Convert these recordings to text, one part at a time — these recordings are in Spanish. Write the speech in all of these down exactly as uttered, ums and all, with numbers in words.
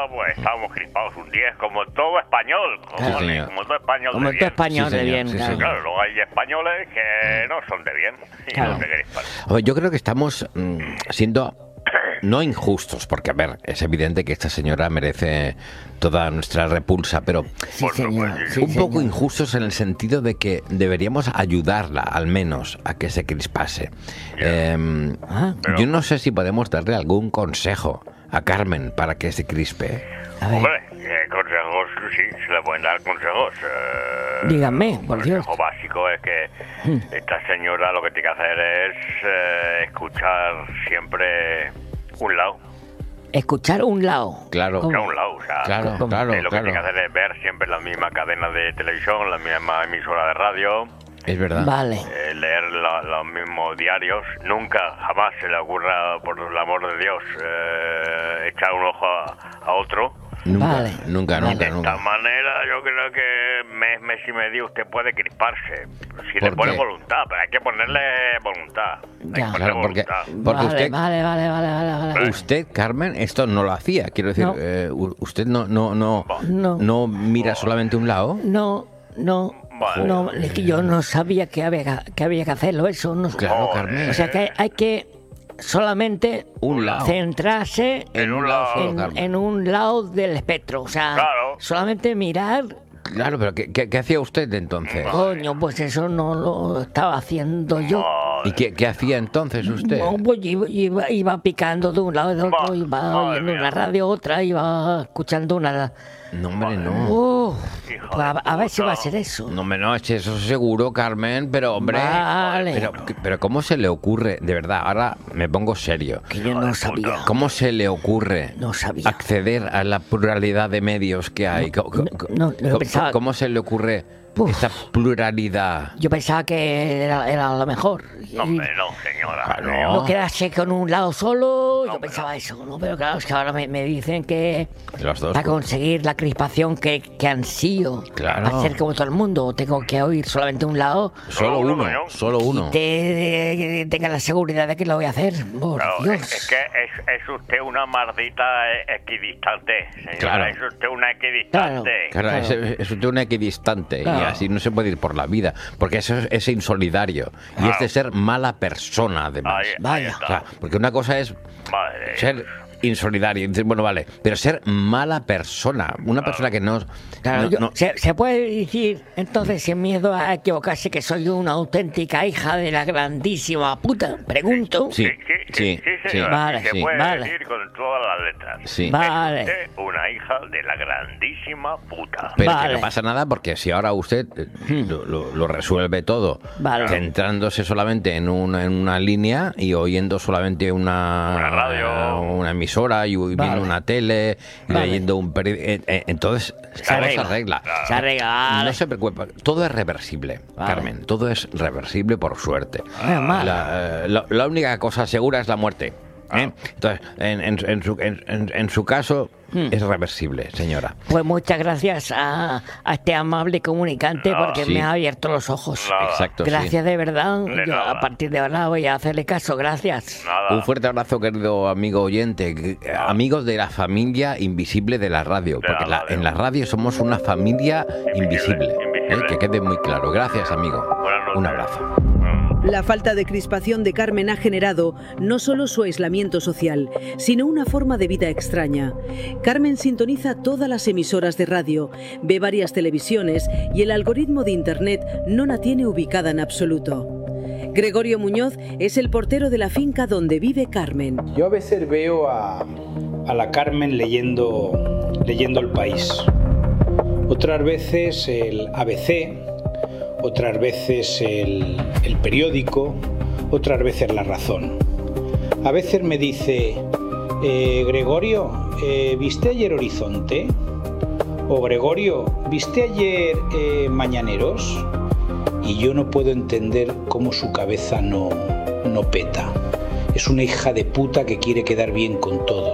pues estábamos crispados un diez, como todo español, como, Sí, de, como todo español Como de todo bien. español Sí, de señor, bien, sí, claro. señor. Claro, luego hay españoles que no son de bien y Claro. no se crispan. Hombre, yo creo que estamos mm, siendo no injustos, porque a ver, es evidente que esta señora merece toda nuestra repulsa, pero Sí, Por señor. supuesto, Sí, un poco señor. injustos en el sentido de que deberíamos ayudarla, al menos, a que se crispase. Eh, Ah, Pero- yo no sé si podemos darle algún consejo a Carmen para que se crispe. A ver, Hombre, eh, consejos, sí, se le pueden dar consejos. Eh, díganme, por el Dios. consejo básico es que esta señora lo que tiene que hacer es eh, escuchar siempre un lado. Escuchar un lado. Claro. ¿Cómo? A un lado, o sea, Claro, ¿Cómo? claro, eh, lo que claro. tiene que hacer es ver siempre la misma cadena de televisión, la misma emisora de radio, Es verdad. Vale. eh, leer la- los mismos diarios. Nunca, jamás se le ocurra, por el amor de Dios, eh, echar un ojo a, a otro. Nunca, Vale. nunca, Vale. nunca, De nunca. esta manera yo creo que mes, mes y medio usted puede crisparse. Si ¿Por le pone qué? voluntad, pero hay que ponerle voluntad. Hay Ya. que ponerle Claro, porque, voluntad. porque vale, usted, vale, vale, vale, vale, vale. usted, Carmen, esto no lo hacía. Quiero decir, No. eh, u- usted no, no, no, No. no mira solamente un lado. No, no, Vale. no, es que yo no sabía que había que, había que hacerlo eso. No, Claro, Carmen. O sea que hay, hay que solamente Un lado. centrarse En un lado solo, en, Carmen. en un lado del espectro. O sea, Claro. solamente mirar. Claro, pero ¿qué, qué, qué hacía usted entonces? Coño, pues eso no lo estaba haciendo yo. ¿Y qué, qué hacía entonces usted? No, pues iba, iba, iba picando de un lado y de otro, Ma- iba madre oyendo mía. una radio, otra, iba escuchando una. No, hombre, no. Uh, Hijo pues a, de a ver si puta. va a ser eso. No, hombre, no, es que eso seguro, Carmen, pero hombre. Vale. Pero, pero ¿cómo se le ocurre? De verdad, ahora me pongo serio. Que yo no sabía. ¿Cómo se le ocurre No sabía. acceder a la pluralidad de medios que hay? Co- co- co- no, yo co- pensaba- ¿Cómo se le ocurre Uf. esta pluralidad? Yo pensaba que era, era lo mejor. Y No, hombre, no, señora. Ah, no. no quedarse con un lado solo, yo hombre, pensaba eso, ¿no? Pero claro, es que ahora me, me dicen que Los dos. para conseguir la crispación que, que ansío, Claro. hacer como todo el mundo, tengo que oír solamente un lado Solo Solo uno, uno, coño. solo uno. y te, tenga la seguridad de que lo voy a hacer. Por Claro, Dios. es, es que es, es usted una maldita eh, equidistante, señora. Claro. Es usted una equidistante. Claro, Claro. es, es usted una equidistante y Claro. así no se puede ir por la vida, porque eso es, es insolidario y es de ser mala persona además. Ahí, ahí Vaya. está. O sea, porque una cosa es Madre. ser insolidario, y dices, bueno, vale, pero ser mala persona, una persona que no... Claro, no- yo- no- se, se puede decir entonces sin miedo a equivocarse que soy una auténtica hija de la grandísima puta. Pregunto. Sí, Sí, sí, sí, sí, sí, sí. señora. Vale, se sí. puede vale. decir con todas las letras. Sí. Vale. Es usted una hija de la grandísima puta. Pero Vale. que no pasa nada porque si ahora usted eh, lo, lo- lo resuelve todo, Vale. centrándose solamente en una, en una línea y oyendo solamente una, Una radio. una emisora y viendo Vale. una tele y Vale. leyendo un periódico, entonces Se todo arregla. se arregla. Se arregla. No se preocupe, todo es reversible, Vale. Carmen, todo es reversible por suerte. Menos mal. La, eh, la- la única cosa segura es la muerte. ¿eh? Entonces, en, en- en su, en- en- en su caso, Hmm. es reversible, señora. Pues muchas gracias a, a este amable comunicante porque Sí. me ha abierto los ojos. Nada. Exacto, sí. Gracias de verdad. De Yo nada. a partir de ahora voy a hacerle caso. Gracias. Nada. Un fuerte abrazo, querido amigo oyente, que- eh, amigos de la familia invisible de la radio, De porque la la- radio. en la radio somos una familia invisible, Invisible, invisible. ¿eh? Que quede muy claro. Gracias, amigo. Buenas noches. Un abrazo. La falta de crispación de Carmen ha generado no solo su aislamiento social, sino una forma de vida extraña. Carmen sintoniza todas las emisoras de radio, ve varias televisiones y el algoritmo de Internet no la tiene ubicada en absoluto. Gregorio Muñoz es el portero de la finca donde vive Carmen. Yo a veces veo a, a la Carmen leyendo, leyendo El País. Otras veces el A B C, otras veces el, el periódico, otras veces La Razón. A veces me dice, eh, Gregorio, eh, ¿viste ayer Horizonte? O Gregorio, ¿viste ayer eh, Mañaneros? Y yo no puedo entender cómo su cabeza no, no peta. Es una hija de puta que quiere quedar bien con todos.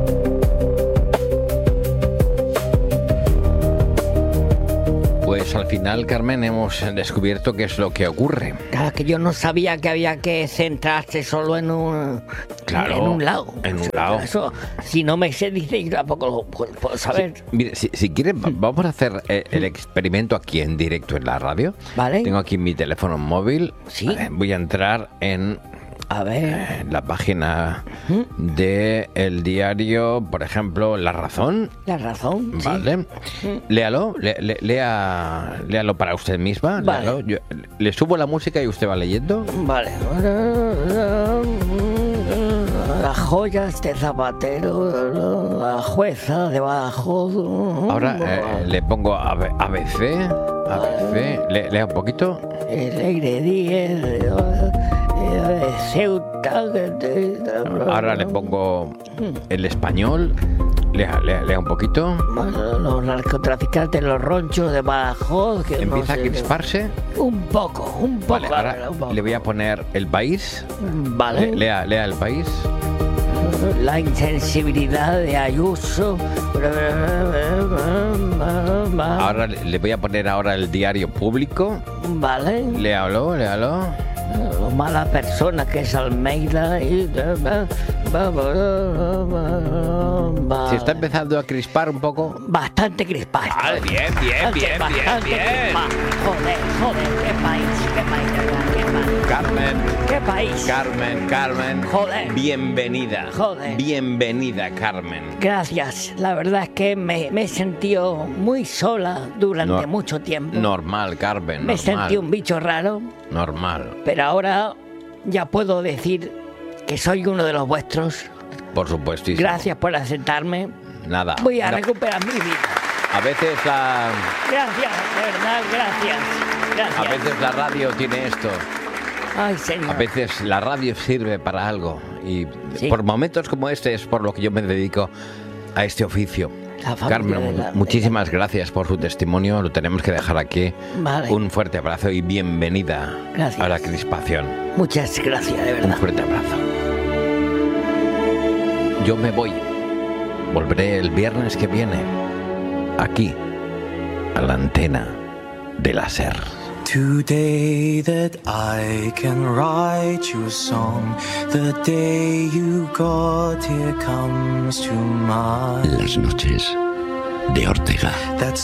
Pues al final, Carmen, hemos descubierto qué es lo que ocurre. Claro, que yo no sabía que había que centrarse solo en un, Claro, en un lado. en un lado. Eso, si no me se dice, yo tampoco lo puedo, puedo saber. Sí, mire, si, si quieren, va- vamos a hacer eh, el experimento aquí en directo en la radio. Vale. Tengo aquí mi teléfono móvil. Sí. Vale, voy a entrar en A ver. la página de el diario, por ejemplo, La Razón. La razón. sí. Vale. Léalo, le- le- lea, léalo para usted misma. Vale. léalo. Yo- le subo la música y usted va leyendo. Vale. Las joyas de Zapatero, la jueza de Badajoz. Ahora eh, le pongo A B- ABC. A B C. Le- lea un poquito. El aire diez de Ceuta. Ahora le pongo el español. Lea, lea, lea un poquito. Los narcotraficantes, los ronchos de Badajoz. Que no Empieza a sé- crisparse. Un poco, un poco. Vale, ahora un poco. le voy a poner el país. Vale. Le- lea, lea el país. La insensibilidad de Ayuso. Ahora le le voy a poner ahora el diario público. Vale. Léalo, léalo. Lo mala persona que es Almeida. Y... Se está empezando a crispar un poco. Bastante crispado. Ah, bien, bien, bien, bien, Bastante bien. crispado. Joder, joder, qué país, qué país, de verdad, qué país. Carmen, ¿Qué país? Carmen, Carmen. Joder. Bienvenida. Joder. Bienvenida, Carmen. Gracias. La verdad es que me, me he sentido muy sola durante No- mucho tiempo. Normal, Carmen, me normal. sentí un bicho raro, Normal, pero ahora ya puedo decir que soy uno de los vuestros. por supuestísimo. Gracias por aceptarme. Nada. Voy a No, recuperar mi vida. a veces la, Gracias, de verdad, gracias. Gracias. a veces la radio tiene esto. Ay, señor. A veces la radio sirve para algo y Sí. por momentos como este es por lo que yo me dedico a este oficio. La familia Carmen, de la- muchísimas gracias por su testimonio. Lo tenemos que dejar aquí. Vale. Un fuerte abrazo y bienvenida Gracias. a la crispación. Muchas gracias, de Un verdad. fuerte abrazo. Yo me voy. Volveré el viernes que viene. Aquí, a la antena de la SER. Today that I can write you a song, the day you got here comes to mind. Las noches de Ortega. That's